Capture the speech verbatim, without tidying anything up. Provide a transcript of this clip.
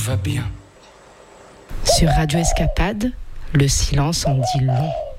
va bien. Sur Radio Escapade, le silence en dit long.